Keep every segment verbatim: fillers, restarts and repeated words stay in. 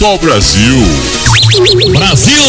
só Brasil. Brasil!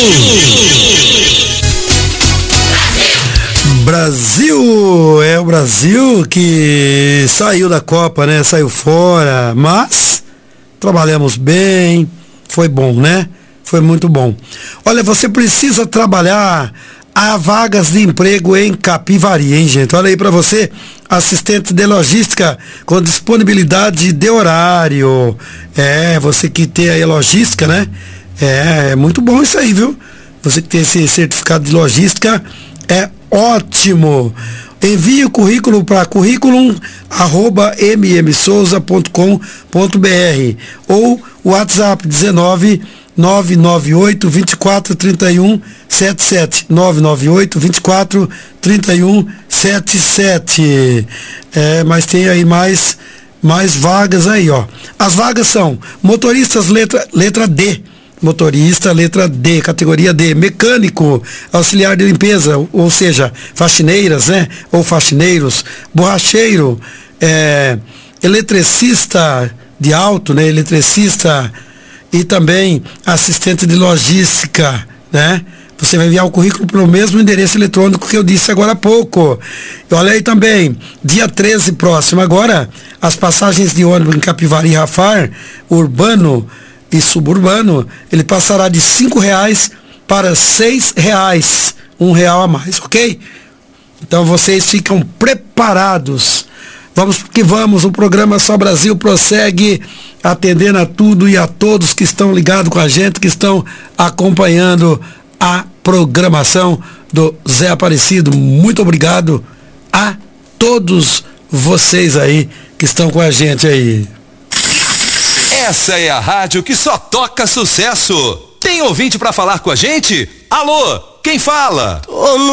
Brasil, é o Brasil que saiu da Copa, né? Saiu fora, mas trabalhamos bem, foi bom, né? Foi muito bom. Olha, você precisa trabalhar, há vagas de emprego em Capivari, hein, gente? Olha aí pra você, assistente de logística com disponibilidade de horário. É, você que tem aí logística, né? É, é muito bom isso aí, viu? Você que tem esse certificado de logística, é ótimo. Envie o currículo para currículo arroba m m souza ponto com ponto b r ou WhatsApp dezenove, nove nove oito, vinte e quatro, trinta e um, setenta e sete, nove nove oito, vinte e quatro, trinta e um, setenta e sete. É, mas tem aí mais, mais vagas aí, ó. As vagas são motoristas letra, letra D. Motorista, letra D, categoria D, mecânico, auxiliar de limpeza, ou seja, faxineiras, né? Ou faxineiros, borracheiro, é, eletricista de auto, né? Eletricista e também assistente de logística, né? Você vai enviar o currículo para o mesmo endereço eletrônico que eu disse agora há pouco. E olha aí também, dia treze próximo, agora, as passagens de ônibus em Capivari e Rafar, urbano e suburbano, ele passará de cinco reais para seis reais, um real a mais, ok? Então vocês ficam preparados. Vamos que vamos, o programa Só Brasil prossegue atendendo a tudo e a todos que estão ligados com a gente, que estão acompanhando a programação do Zé Aparecido. Muito obrigado a todos vocês aí que estão com a gente aí. Essa é a rádio que só toca sucesso. Tem ouvinte pra falar com a gente? Alô, quem fala? Tô no